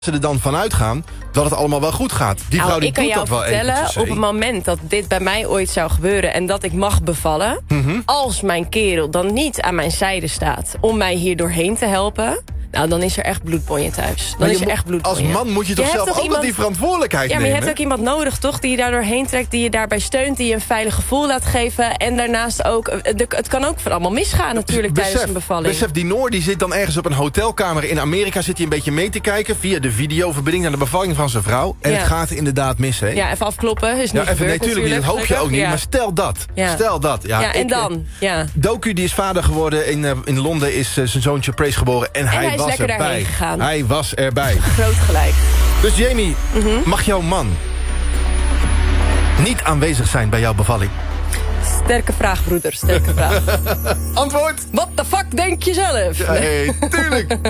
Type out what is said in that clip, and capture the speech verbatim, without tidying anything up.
ze er dan vanuit gaan dat het allemaal wel goed gaat. Die nou, vrouw die ik kan doet jou dat wel vertellen, eventjes. op het moment dat dit bij mij ooit zou gebeuren en dat ik mag bevallen, Mm-hmm. als mijn kerel dan niet aan mijn zijde staat om mij hier doorheen te helpen, nou, dan is er echt bloedbonje thuis. Dan Maar is je er moet- echt bloedbonje. Als man moet je toch hebt zelf toch ook wel iemand- die verantwoordelijkheid Ja, maar je nemen? hebt ook iemand nodig, toch? Die je daar doorheen trekt, die je daarbij steunt, die je een veilig gevoel laat geven. En daarnaast ook, eh, de- het kan ook van allemaal misgaan natuurlijk tijdens een bevalling. Besef, die Noor die zit dan ergens op een hotelkamer in Amerika, zit hij een beetje mee te kijken via de videoverbinding naar de bevalling van zijn vrouw. En Ja. het gaat inderdaad mis, hè? Ja, even afkloppen, is niet Ja, even, gebeurd natuurlijk niet, dat hoop je gelukkig. ook niet. Ja. Maar stel dat. Ja. Stel dat. Ja, Ja, en ik, eh, dan? Ja. Doku die is vader geworden. In, uh, in Londen is uh, zijn zoontje Praise geboren. En, hij, hij is was lekker erbij. daarheen gegaan. Hij was erbij. Groot gelijk. Dus Jamie, Mhm. mag jouw man niet aanwezig zijn bij jouw bevalling? Sterke vraag, broeder, sterke vraag. Antwoord? What the fuck denk je zelf? Ja, hey, tuurlijk.